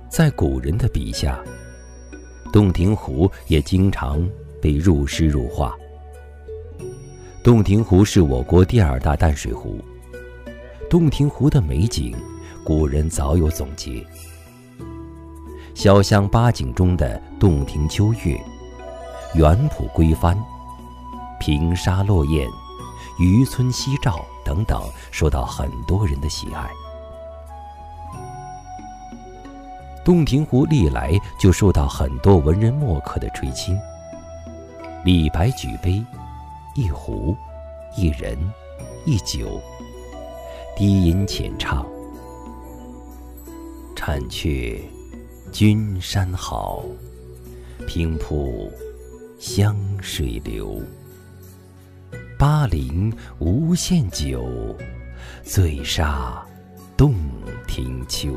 在古人的笔下，洞庭湖也经常被入诗入画。洞庭湖是我国第2大淡水湖，洞庭湖的美景，古人早有总结。潇湘八景中的洞庭秋月、园圃归帆、平沙落雁、渔村夕照等等，受到很多人的喜爱。洞庭湖历来就受到很多文人墨客的垂青。李白举杯，一壶，一人，一酒，低吟浅唱：婵雀君山好，平铺湘水流。巴陵无限酒，醉杀洞庭秋。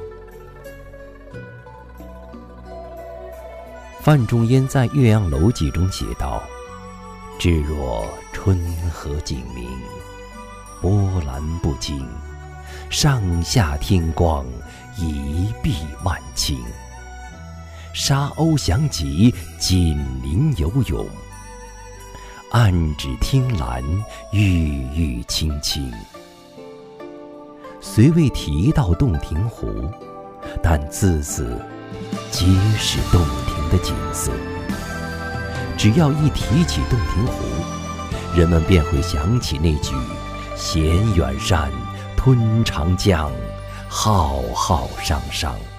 范仲淹在《岳阳楼记》中写道：至若春和景明，波澜不惊，上下天光，一碧万顷。沙鸥翔集，锦鳞游泳，岸芷汀兰，郁郁青青。虽未提到洞庭湖，但字字皆是洞庭的景色。只要一提起洞庭湖，人们便会想起那句衔远山吞长江，浩浩汤汤。